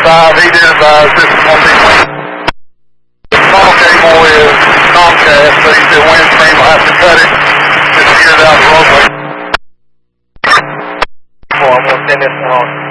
5, he did advise this is going to be wind. The small cable is Comcast, so he said Windstream will have to cut it just to get it out of the roadway. Well, I'm going to send this one on.